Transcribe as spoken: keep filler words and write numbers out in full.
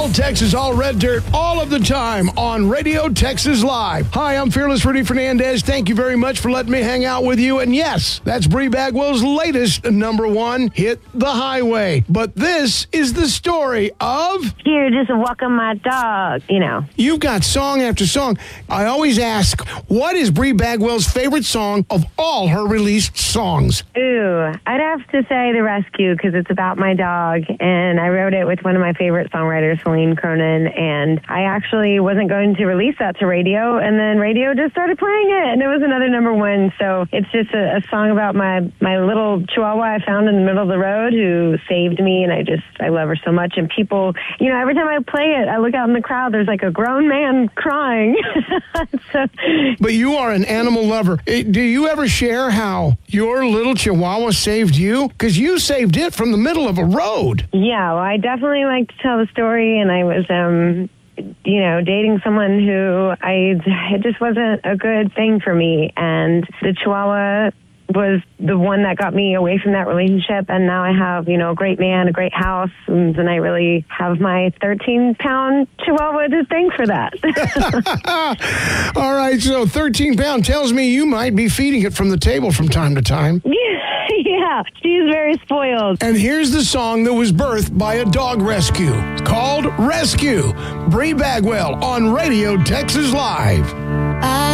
Texas, all red dirt, all of the time on Radio Texas Live. Hi, I'm Fearless Rudy Fernandez. Thank you very much for letting me hang out with you. And yes, that's Bree Bagwell's latest number one hit, The Highway. But this is the story of... Here, just walking my dog, you know. You've got song after song. I always ask, what is Bree Bagwell's favorite song of all her released songs? Ooh, I'd have to say The Rescue, because it's about my dog, and I wrote it with one of my favorite songwriters, Celine Cronin, and I actually wasn't going to release that to radio, and then radio just started playing it, and it was another number one. So it's just a, a song about my, my little chihuahua I found in the middle of the road who saved me, and I just, I love her so much. And people, you know, every time I play it, I look out in the crowd, there's like a grown man crying. so, but you are an animal lover. Do you ever share how your little chihuahua saved you? Because you saved it from the middle of a road. Yeah, well, I definitely like to tell the story, and I was, um, you know, dating someone who I, it just wasn't a good thing for me, and the chihuahua was the one that got me away from that relationship, and now I have, you know, a great man, a great house, and, and I really have my thirteen-pound chihuahua to thank for that. All right, so thirteen pound tells me you might be feeding it from the table from time to time. Yeah, yeah, she's very spoiled. And here's the song that was birthed by a dog rescue called Rescue. Bree Bagwell on Radio Texas Live. I